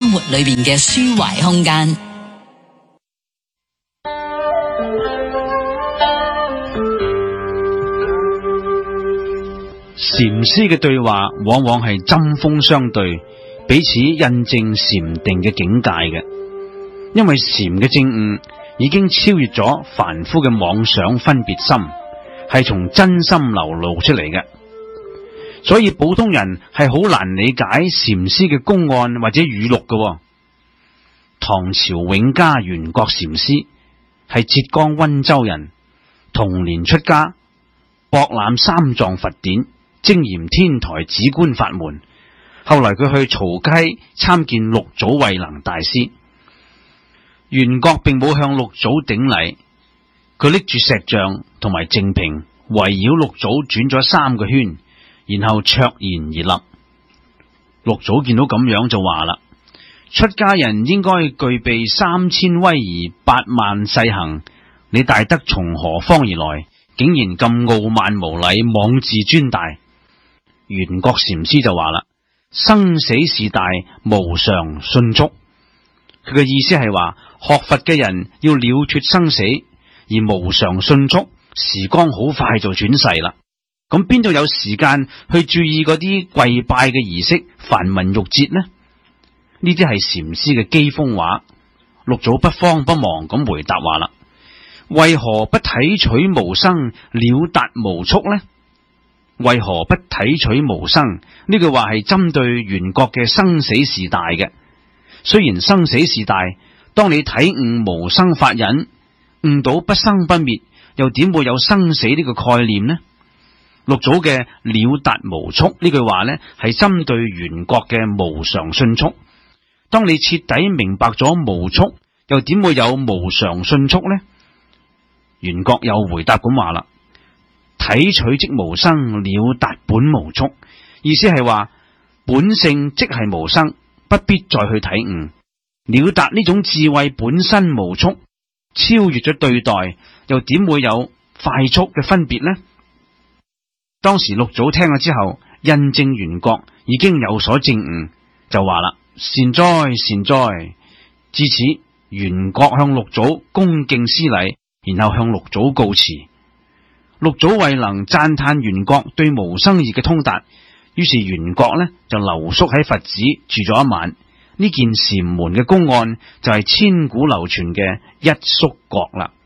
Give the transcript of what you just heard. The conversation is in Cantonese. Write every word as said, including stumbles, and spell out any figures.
生活裏邊嘅抒懷空間。 禪師嘅對話往往係針鋒相對，彼此印證禪定嘅境界嘅。因為禪嘅證悟已經超越咗凡夫嘅妄想分別心，係從真心流露出嚟嘅。所以普通人係好難理解禪師嘅公案或者語錄嘅。唐朝永嘉圓覺禪師係浙江溫州人，童年出家，博覽三藏佛典，精研天台止觀法門。後來佢去曹溪參見六祖慧能大師，圓覺並冇向六祖頂禮，佢拎住石像同埋淨瓶圍繞六祖轉咗三個圈，然後卓然而立。六祖見到咁樣就話啦：出家人應該具備三千威儀八萬細行，你大德從何方而來？竟然咁傲慢無禮，妄自尊大。圓覺禪師就話啦：生死事大，無常迅速。佢嘅意思係話，學佛嘅人要了脫生死，而無常迅速，時光好快就轉世啦。咁邊度有時間去注意嗰啲跪拜嘅儀式、繁文縟節呢？呢啲係禪師嘅機鋒話。六祖不慌不忙咁回答話啦：為何不體取無生，了達無束呢？為何不體取無生？呢句話係針對圓覺嘅生死事大嘅。雖然生死事大，當你體悟無生法忍，悟到不生不滅，又點會有生死呢個概念呢？六祖嘅了達無束呢句話呢，係針對圓覺嘅無常迅速。當你徹底明白咗無束，又點會有無常迅速呢？圓覺又回答咁話啦：體取即無生，了達本無束。意思係話本性即係無生，不必再去體悟。了達呢種智慧本身無束，超越咗對待，又點會有快速嘅分別呢？當時六祖聽咗之後，印證圓覺已經有所證悟，就話啦：善哉善哉。至此，圓覺向六祖恭敬施禮，然後向六祖告辭。六祖慧能讚嘆圓覺對無生義嘅通達，於是圓覺呢就留宿喺佛寺住咗一晚。呢件禪門嘅公案就係千古流傳嘅一宿覺啦。